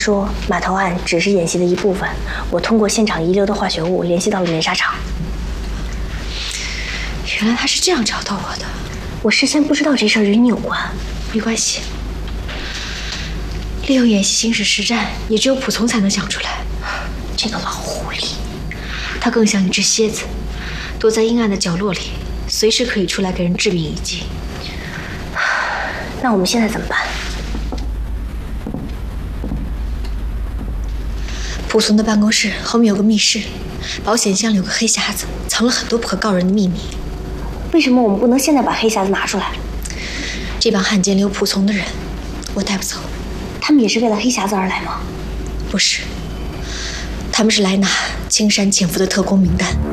说码头案只是演习的一部分，我通过现场遗留的化学物联系到了煤砂厂。 原来他是这样找到我的， 我事先不知道这事儿与你有关。 没关系，利用演习行使实战，也只有仆从才能想出来。 这个老狐狸， 他更像一只蝎子，躲在阴暗的角落里，随时可以出来给人致命一击。 那我们现在怎么办？ 仆从的办公室后面有个密室，保险箱里有个黑匣子，藏了很多不可告人的秘密。 为什么我们不能现在把黑匣子拿出来？ 这帮汉奸里有仆从的人，我带不走。 他们也是为了黑匣子而来吗？ 不是，他们是来拿青山潜伏的特工名单。